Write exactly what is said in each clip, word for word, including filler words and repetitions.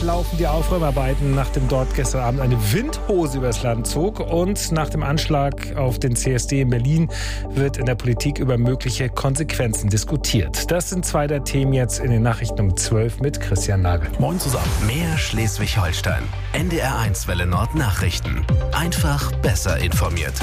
laufen die Aufräumarbeiten, nachdem dort gestern Abend eine Windhose übers Land zog. Und nach dem Anschlag auf den C S D in Berlin wird in der Politik über mögliche Konsequenzen diskutiert. Das sind zwei der Themen jetzt in den Nachrichten um zwölf mit Christian Nagel. Moin zusammen. Mehr Schleswig-Holstein. N D R eins Welle Nord Nachrichten. Einfach besser informiert.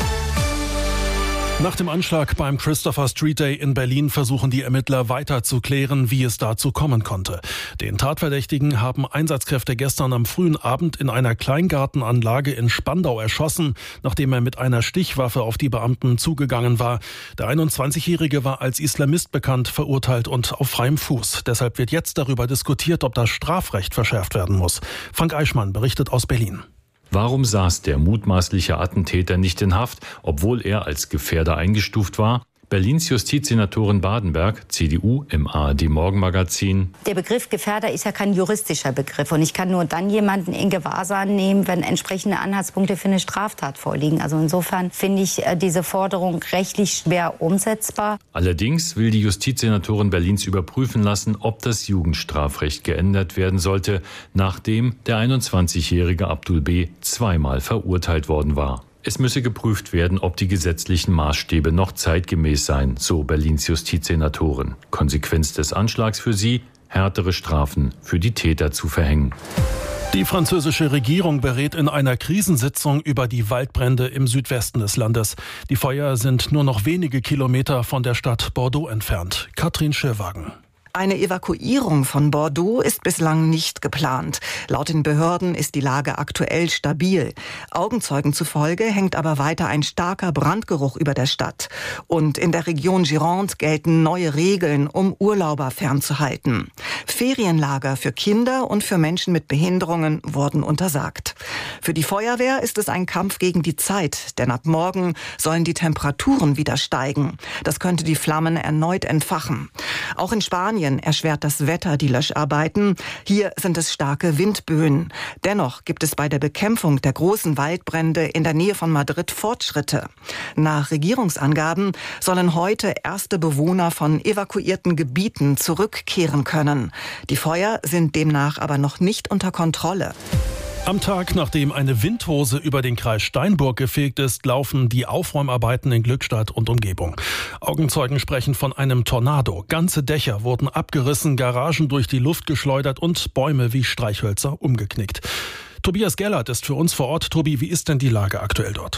Nach dem Anschlag beim Christopher Street Day in Berlin versuchen die Ermittler weiter zu klären, wie es dazu kommen konnte. Den Tatverdächtigen haben Einsatzkräfte gestern am frühen Abend in einer Kleingartenanlage in Spandau erschossen, nachdem er mit einer Stichwaffe auf die Beamten zugegangen war. Der einundzwanzigjährige war als Islamist bekannt, verurteilt und auf freiem Fuß. Deshalb wird jetzt darüber diskutiert, ob das Strafrecht verschärft werden muss. Frank Eichmann berichtet aus Berlin. Warum saß der mutmaßliche Attentäter nicht in Haft, obwohl er als Gefährder eingestuft war? Berlins Justizsenatorin Badenberg, C D U, im A R D-Morgenmagazin. Der Begriff Gefährder ist ja kein juristischer Begriff. Und ich kann nur dann jemanden in Gewahrsam nehmen, wenn entsprechende Anhaltspunkte für eine Straftat vorliegen. Also insofern finde ich diese Forderung rechtlich schwer umsetzbar. Allerdings will die Justizsenatorin Berlins überprüfen lassen, ob das Jugendstrafrecht geändert werden sollte, nachdem der einundzwanzigjährige Abdul B. zweimal verurteilt worden war. Es müsse geprüft werden, ob die gesetzlichen Maßstäbe noch zeitgemäß seien, so Berlins Justizsenatorin. Konsequenz des Anschlags für sie, härtere Strafen für die Täter zu verhängen. Die französische Regierung berät in einer Krisensitzung über die Waldbrände im Südwesten des Landes. Die Feuer sind nur noch wenige Kilometer von der Stadt Bordeaux entfernt. Katrin Schirwagen. Eine Evakuierung von Bordeaux ist bislang nicht geplant. Laut den Behörden ist die Lage aktuell stabil. Augenzeugen zufolge hängt aber weiter ein starker Brandgeruch über der Stadt. Und in der Region Gironde gelten neue Regeln, um Urlauber fernzuhalten. Ferienlager für Kinder und für Menschen mit Behinderungen wurden untersagt. Für die Feuerwehr ist es ein Kampf gegen die Zeit, denn ab morgen sollen die Temperaturen wieder steigen. Das könnte die Flammen erneut entfachen. Auch in Spanien erschwert das Wetter die Löscharbeiten. Hier sind es starke Windböen. Dennoch gibt es bei der Bekämpfung der großen Waldbrände in der Nähe von Madrid Fortschritte. Nach Regierungsangaben sollen heute erste Bewohner von evakuierten Gebieten zurückkehren können. Die Feuer sind demnach aber noch nicht unter Kontrolle. Am Tag, nachdem eine Windhose über den Kreis Steinburg gefegt ist, laufen die Aufräumarbeiten in Glückstadt und Umgebung. Augenzeugen sprechen von einem Tornado. Ganze Dächer wurden abgerissen, Garagen durch die Luft geschleudert und Bäume wie Streichhölzer umgeknickt. Tobias Gellert ist für uns vor Ort. Tobi, wie ist denn die Lage aktuell dort?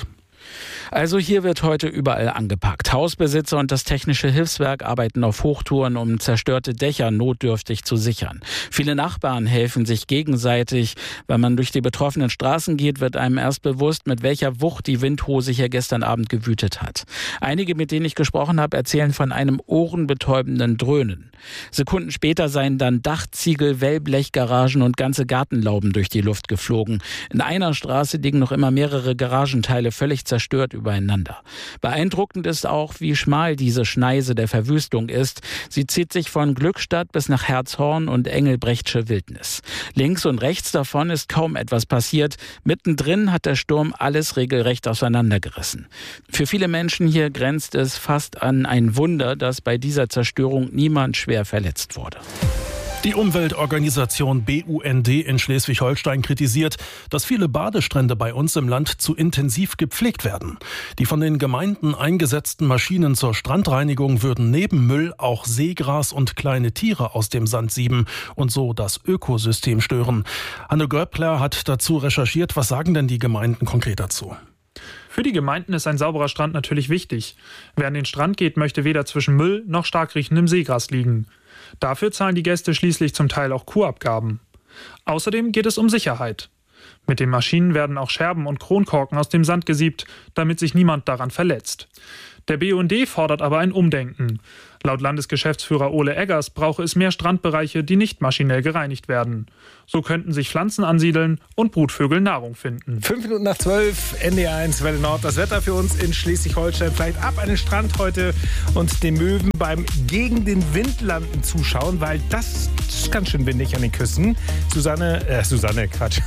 Also hier wird heute überall angepackt. Hausbesitzer und das Technische Hilfswerk arbeiten auf Hochtouren, um zerstörte Dächer notdürftig zu sichern. Viele Nachbarn helfen sich gegenseitig. Wenn man durch die betroffenen Straßen geht, wird einem erst bewusst, mit welcher Wucht die Windhose hier gestern Abend gewütet hat. Einige, mit denen ich gesprochen habe, erzählen von einem ohrenbetäubenden Dröhnen. Sekunden später seien dann Dachziegel, Wellblechgaragen und ganze Gartenlauben durch die Luft geflogen. In einer Straße liegen noch immer mehrere Garagenteile völlig zerstört übereinander. Beeindruckend ist auch, wie schmal diese Schneise der Verwüstung ist. Sie zieht sich von Glückstadt bis nach Herzhorn und Engelbrechtsche Wildnis. Links und rechts davon ist kaum etwas passiert. Mittendrin hat der Sturm alles regelrecht auseinandergerissen. Für viele Menschen hier grenzt es fast an ein Wunder, dass bei dieser Zerstörung niemand schwer verletzt wurde. Die Umweltorganisation B U N D in Schleswig-Holstein kritisiert, dass viele Badestrände bei uns im Land zu intensiv gepflegt werden. Die von den Gemeinden eingesetzten Maschinen zur Strandreinigung würden neben Müll auch Seegras und kleine Tiere aus dem Sand sieben und so das Ökosystem stören. Hanne Göppler hat dazu recherchiert. Was sagen denn die Gemeinden konkret dazu? Für die Gemeinden ist ein sauberer Strand natürlich wichtig. Wer an den Strand geht, möchte weder zwischen Müll noch stark riechendem Seegras liegen. Dafür zahlen die Gäste schließlich zum Teil auch Kurabgaben. Außerdem geht es um Sicherheit. Mit den Maschinen werden auch Scherben und Kronkorken aus dem Sand gesiebt, damit sich niemand daran verletzt. Der B U N D fordert aber ein Umdenken. Laut Landesgeschäftsführer Ole Eggers brauche es mehr Strandbereiche, die nicht maschinell gereinigt werden. So könnten sich Pflanzen ansiedeln und Brutvögel Nahrung finden. Fünf Minuten nach zwölf, N D R eins Welle Nord. Das Wetter für uns in Schleswig-Holstein. Vielleicht ab an den Strand heute und den Möwen beim gegen den Wind landen zuschauen, weil das ist ganz schön windig an den Küsten. Susanne, äh, Susanne, Quatsch.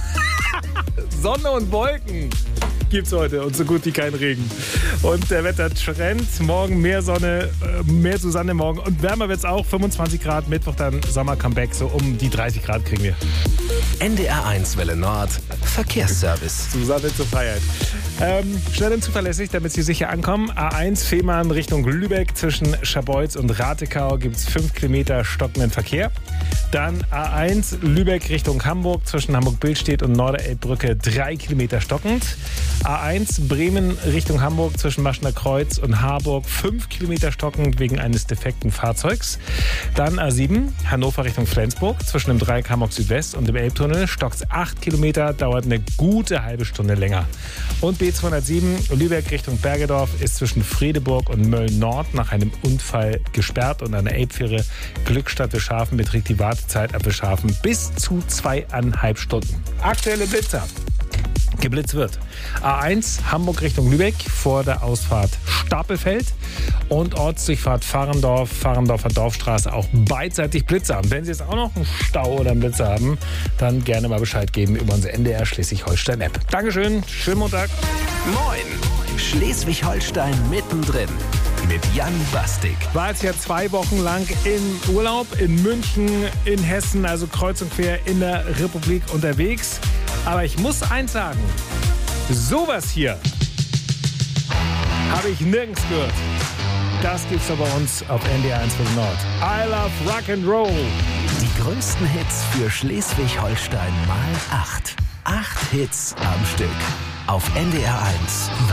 Sonne und Wolken gibt's heute und so gut wie kein Regen. Und der Wettertrend, morgen mehr Sonne, mehr Susanne morgen und wärmer wird's auch, fünfundzwanzig Grad, Mittwoch dann Sommer-Comeback, so um die dreißig Grad kriegen wir. N D R eins Welle Nord Verkehrsservice. Susanne zur Freiheit. Ähm, schnell und zuverlässig, damit Sie sicher ankommen. A eins Fehmarn Richtung Lübeck zwischen Scharbeutz und Ratekau gibt es fünf Kilometer stockenden Verkehr. Dann A eins Lübeck Richtung Hamburg zwischen Hamburg-Billstedt und Norderelbbrücke drei Kilometer stockend. A eins Bremen Richtung Hamburg zwischen Maschner Kreuz und Harburg fünf Kilometer stockend wegen eines defekten Fahrzeugs. Dann A sieben Hannover Richtung Flensburg zwischen dem Dreieck Hamburg Südwest und dem Elbtunnel stockt acht Kilometer, dauert eine gute halbe Stunde länger. Und B zweihundertsieben Lübeck Richtung Bergedorf ist zwischen Fredeburg und Mölln-Nord nach einem Unfall gesperrt und eine Elbfähre Glückstadt Wischhafen beträgt die Wartezeit ab Wischhafen bis zu zweieinhalb Stunden. Aktuelle Blitzer. Geblitzt wird. A eins Hamburg Richtung Lübeck vor der Ausfahrt Stapelfeld und Ortsdurchfahrt Fahrendorf, Fahrendorfer Dorfstraße auch beidseitig Blitzer haben. Wenn Sie jetzt auch noch einen Stau oder einen Blitzer haben, dann gerne mal Bescheid geben über unsere N D R Schleswig-Holstein-App. Dankeschön, schönen Montag. Moin, Schleswig-Holstein mittendrin mit Jan Bastik. War jetzt ja zwei Wochen lang in Urlaub in München, in Hessen, also kreuz und quer in der Republik unterwegs. Aber ich muss eins sagen, sowas hier habe ich nirgends gehört. Das gibt's doch bei uns auf N D R eins Welle Nord. I love Rock'n'Roll. Die größten Hits für Schleswig-Holstein mal acht. Acht Hits am Stück auf N D R eins.